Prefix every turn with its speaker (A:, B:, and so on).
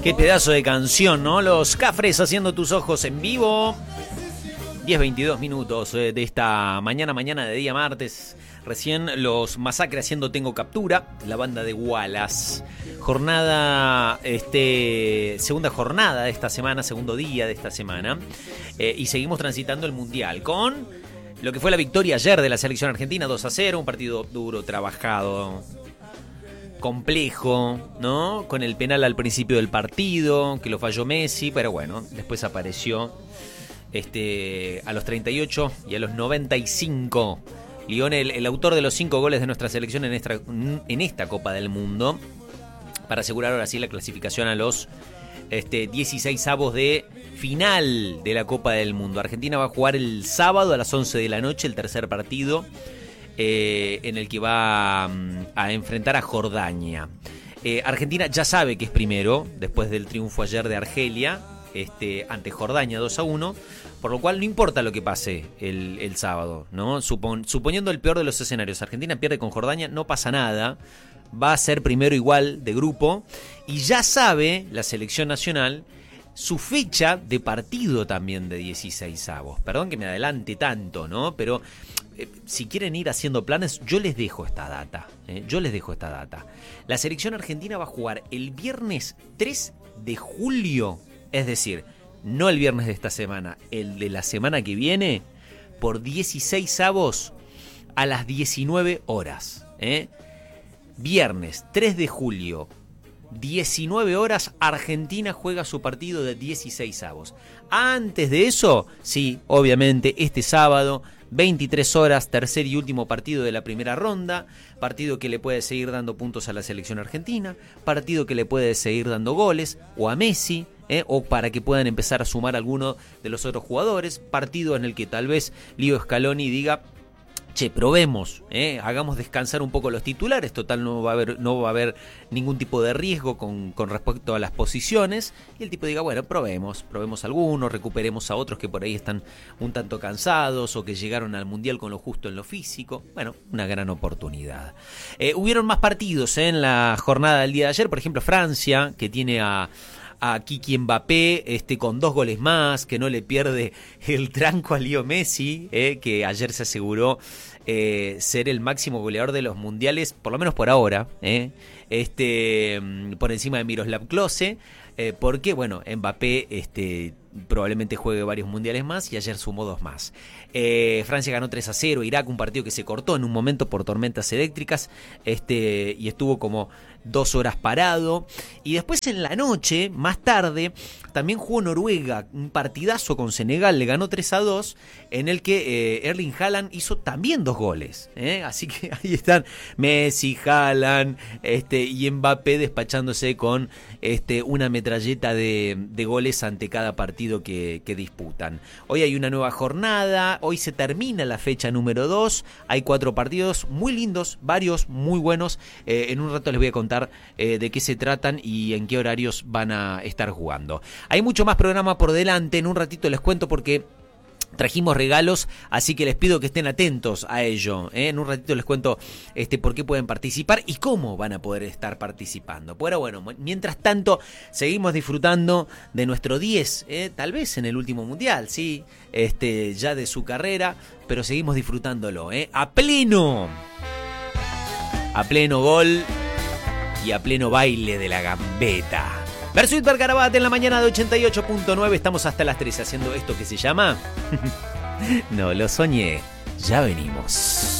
A: Qué pedazo de canción, ¿no? Los Cafres haciendo tus ojos en vivo. 10:22 minutos de esta mañana de día martes. Recién los Masacre haciendo Tengo Captura, la banda de Wallace. Segunda jornada de esta semana, segundo día de esta semana. Y seguimos transitando el Mundial con lo que fue la victoria ayer de la selección argentina, 2-0, un partido duro, trabajado, complejo, ¿no? Con el penal al principio del partido, que lo falló Messi, pero bueno, después apareció a los 38 y a los 95. Lionel, el autor de los 5 goles de nuestra selección en esta Copa del Mundo, para asegurar ahora sí la clasificación a los 16avos de final de la Copa del Mundo. Argentina va a jugar el sábado a las 11 de la noche, el tercer partido, en el que va a enfrentar a Jordania. Argentina ya sabe que es primero, después del triunfo ayer de Argelia, ante Jordania 2-1, por lo cual no importa lo que pase el sábado, ¿no? Suponiendo el peor de los escenarios, Argentina pierde con Jordania, no pasa nada, va a ser primero igual de grupo, y ya sabe la selección nacional su fecha de partido también de 16avos. Perdón que me adelante tanto, ¿no? Pero si quieren ir haciendo planes, yo les dejo esta data. La selección argentina va a jugar el viernes 3 de julio, es decir, no el viernes de esta semana, el de la semana que viene, por 16avos a las 19 horas. Viernes 3 de julio, 19 horas, Argentina juega su partido de 16avos. Antes de eso, sí, obviamente, este sábado, 23 horas, tercer y último partido de la primera ronda, partido que le puede seguir dando puntos a la selección argentina, partido que le puede seguir dando goles, o a Messi, o para que puedan empezar a sumar alguno de los otros jugadores, partido en el que tal vez Leo Scaloni diga: che, probemos, hagamos descansar un poco los titulares, total no va a haber ningún tipo de riesgo con respecto a las posiciones, y el tipo diga, bueno, probemos algunos, recuperemos a otros que por ahí están un tanto cansados o que llegaron al Mundial con lo justo en lo físico. Bueno, una gran oportunidad. Hubieron más partidos en la jornada del día de ayer, por ejemplo Francia, que tiene a Kiki Mbappé con 2 goles más, que no le pierde el tranco a Leo Messi, que ayer se aseguró ser el máximo goleador de los mundiales, por lo menos por ahora, por encima de Miroslav Klose, porque bueno, Mbappé probablemente juegue varios mundiales más y ayer sumó 2 más. Francia ganó 3-0 Irak, un partido que se cortó en un momento por tormentas eléctricas, y estuvo como 2 horas parado. Y después en la noche, más tarde, también jugó Noruega, un partidazo con Senegal, le ganó 3-2, en el que Erling Haaland hizo también 2 goles. Así que ahí están Messi, Haaland y Mbappé despachándose con una metralleta de goles ante cada partido que disputan. Hoy hay una nueva jornada, hoy se termina la fecha número 2, hay 4 partidos muy lindos, varios muy buenos. En un rato les voy a contar de qué se tratan y en qué horarios van a estar jugando. Hay mucho más programa por delante, en un ratito les cuento porque trajimos regalos, así que les pido que estén atentos a ello. En un ratito les cuento por qué pueden participar y cómo van a poder estar participando. Pero bueno, mientras tanto, seguimos disfrutando de nuestro 10, tal vez en el último mundial, sí, ya de su carrera, pero seguimos disfrutándolo, a pleno gol y a pleno baile de la gambeta. Versuit Vergarabat en la mañana de 88.9. Estamos hasta las 13 haciendo esto que se llama No lo soñé. Ya venimos.